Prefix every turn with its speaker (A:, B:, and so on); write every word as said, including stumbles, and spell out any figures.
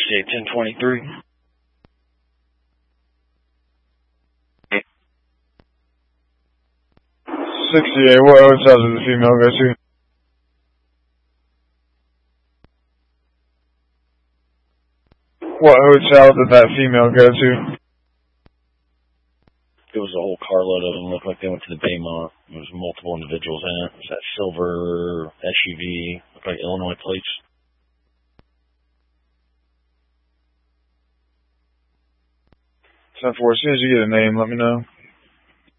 A: sixty-eight ten twenty-three.
B: sixty-eight, what hotel did the female go to? What hotel did that female go to?
A: It was a whole carload of them. Looked like they went to the Baymont. There was multiple individuals in it. It was that silver S U V. Looked like Illinois plates.
B: ten four, as soon as you get a name, let me know.